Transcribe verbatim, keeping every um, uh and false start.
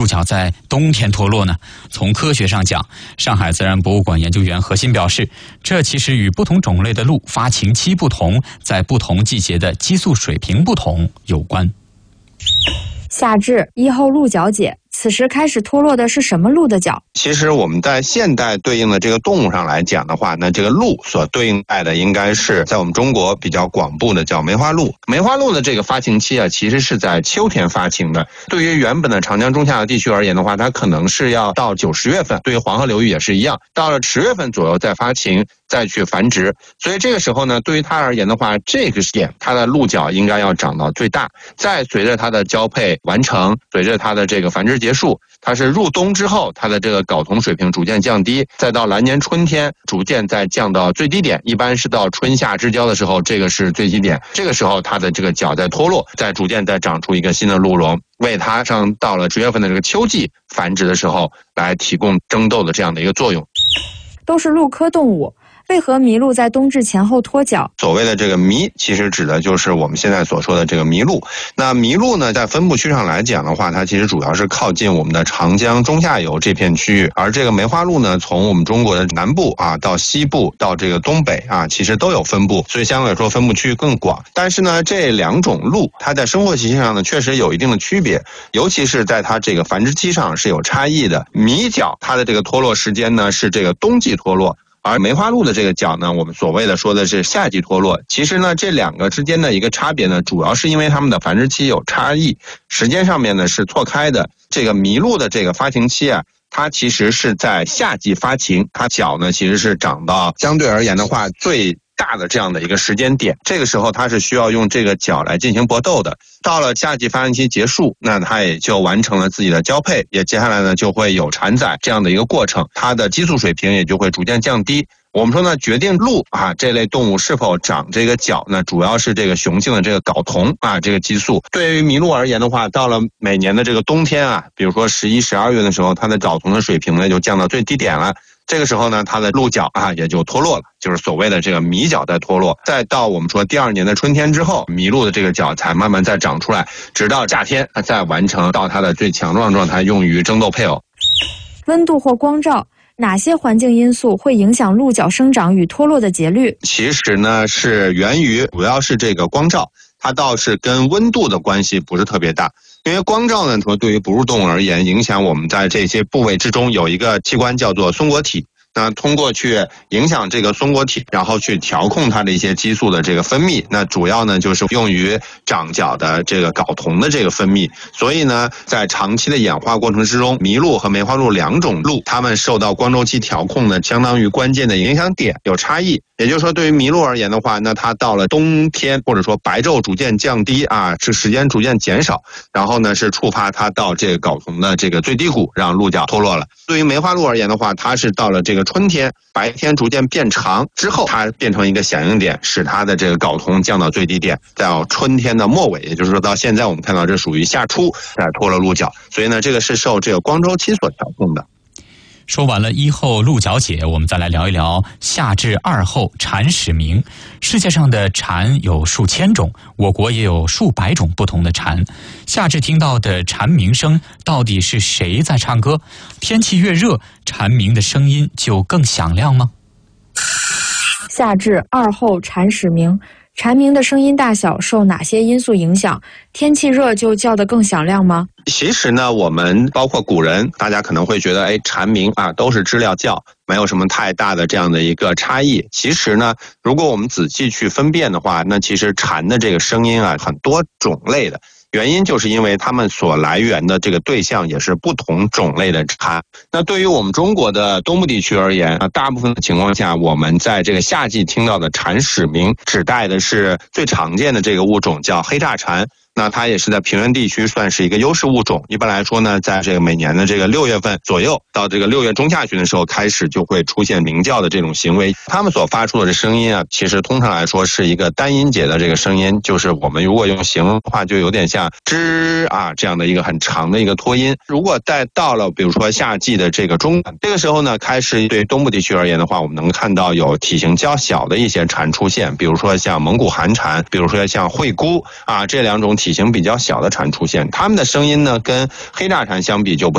角在冬天脱落呢？从科学上讲，上海自然博物馆研究员何鑫表示，这其实与不同种类的鹿发情期不同，在不同季节的激素水平不同有关。 夏至，一后鹿角节，此时开始脱落的是什么鹿的角？ 其实我们在现代对应的这个动物上来讲的话，那这个鹿所对应代的应该是在我们中国比较广布的叫梅花鹿。梅花鹿的这个发情期啊，其实是在秋天发情的。对于原本的长江中下游地区而言的话，它可能是要到九十月份，对于黄河流域也是一样，到了十月份左右再发情，再去繁殖。所以这个时候呢，对于它而言的话，这个点它的鹿角应该要长到最大。再随着它的交配完成，随着它的这个繁殖结束，它是入冬之后，它的这个睾酮水平逐渐降低，再到来年春天逐渐再降到最低点，一般是到春夏之交的时候，这个是最低点。这个时候它的这个角在脱落，再逐渐再长出一个新的鹿茸，为它上到了十月份的这个秋季繁殖的时候来提供争斗的这样的一个作用。 都是鹿科动物，为何麋鹿在冬至前后脱角？ 所谓的这个麋，其实指的就是我们现在所说的这个麋鹿。那麋鹿呢，在分布区上来讲的话，它其实主要是靠近我们的长江中下游这片区域，而这个梅花鹿呢，从我们中国的南部啊到西部到这个东北啊，其实都有分布，所以相对来说分布区域更广。但是呢，这两种鹿它在生活习性上呢，确实有一定的区别，尤其是在它这个繁殖期上是有差异的。麋角它的这个脱落时间呢是这个冬季脱落。而梅花鹿的这个角呢，我们所谓的说的是夏季脱落。其实呢，这两个之间的一个差别呢，主要是因为它们的繁殖期有差异，时间上面呢是错开的。这个麋鹿的这个发情期啊，它其实是在夏季发情，它角呢其实是长到相对而言的话最大的这样的一个时间点，这个时候它是需要用这个角来进行搏斗的。到了夏季发情期结束，那它也就完成了自己的交配，也接下来呢就会有产崽这样的一个过程，它的激素水平也就会逐渐降低。我们说呢，决定鹿啊这类动物是否长这个角呢，主要是这个雄性的这个睾酮啊这个激素。对于麋鹿而言的话，到了每年的这个冬天啊，比如说十一、十二月的时候，它的睾酮的水平呢就降到最低点了。这个时候呢，它的鹿角啊也就脱落了，就是所谓的这个麋角在脱落。再到我们说第二年的春天之后，麋鹿的这个角才慢慢再长出来，直到夏天再完成到它的最强壮状态，用于争斗配偶。 温度或光照，哪些环境因素会影响鹿角生长与脱落的节律？ 其实呢，是源于主要是这个光照，它倒是跟温度的关系不是特别大。因为光照呢，说对于哺乳动物而言，影响我们在这些部位之中有一个器官叫做松果体。那通过去影响这个松果体，然后去调控它的一些激素的这个分泌，那主要呢就是用于长角的这个睾酮的这个分泌。所以呢，在长期的演化过程之中，麋鹿和梅花鹿两种鹿，它们受到光周期调控的相当于关键的影响点有差异。也就是说，对于麋鹿而言的话，那它到了冬天或者说白昼逐渐降低啊，是时间逐渐减少，然后呢是触发它到这个睾酮的这个最低谷，让鹿角脱落了。对于梅花鹿而言的话，它是到了这个春天，白天逐渐变长之后，它变成一个响应点，使它的这个睾酮降到最低点，到春天的末尾，也就是说到现在我们看到这属于夏初才脱了鹿角。所以呢，这个是受这个光周期所调控的。 说完了一后鹿角节，我们再来聊一聊夏至二后蝉始鸣。世界上的蝉有数千种，我国也有数百种不同的蝉。夏至听到的蝉鸣声，到底是谁在唱歌？天气越热，蝉鸣的声音就更响亮吗？ 夏至二后蝉始鸣，蝉鸣的声音大小受哪些因素影响？天气热就叫得更响亮吗？ 其实呢，我们包括古人，大家可能会觉得，哎，蝉鸣啊都是知了叫，没有什么太大的这样的一个差异。其实呢，如果我们仔细去分辨的话，那其实蝉的这个声音啊，很多种类的。原因就是因为它们所来源的这个对象也是不同种类的蝉。那对于我们中国的东部地区而言，大部分的情况下，我们在这个夏季听到的蝉始鸣，指代的是最常见的这个物种，叫黑炸蝉。那它也是在平原地区算是一个优势物种。一般来说呢，在这个每年的这个六月份左右到这个六月中下旬的时候开始就会出现鸣叫的这种行为。它们所发出的这声音啊，其实通常来说是一个单音节的这个声音，就是我们如果用形容的话，就有点像吱啊这样的一个很长的一个拖音。如果再到了比如说夏季的这个中晚，这个时候呢，开始对东部地区而言的话，我们能看到有体型较小的一些蝉出现，比如说像蒙古寒蝉，比如说像惠姑啊这两种体体型比较小的蝉出现，它们的声音呢跟黑炸蝉相比就不